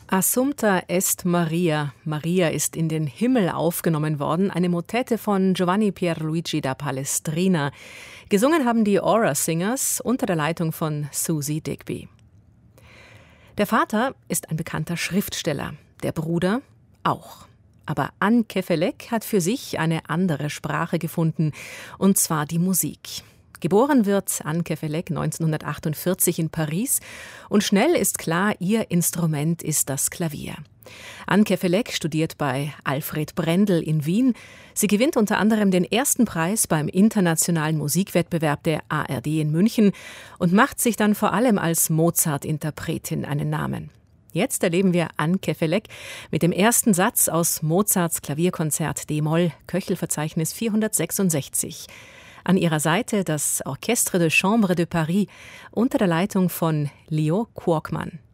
Assumpta est Maria. Maria ist in den Himmel aufgenommen worden, eine Motette von Giovanni Pierluigi da Palestrina. Gesungen haben die Aura Singers unter der Leitung von Susie Digby. Der Vater ist ein bekannter Schriftsteller, der Bruder auch. Aber Anne Kefelec hat für sich eine andere Sprache gefunden, und zwar die Musik. Geboren wird Anne Kefelec 1948 in Paris und schnell ist klar, ihr Instrument ist das Klavier. Anne Kefelec studiert bei Alfred Brendel in Wien. Sie gewinnt unter anderem den ersten Preis beim internationalen Musikwettbewerb der ARD in München und macht sich dann vor allem als Mozart-Interpretin einen Namen. Jetzt erleben wir Anne Kefelec mit dem ersten Satz aus Mozarts Klavierkonzert D-Moll, Köchelverzeichnis 466. An ihrer Seite das Orchestre de Chambre de Paris unter der Leitung von Leo Quorkman.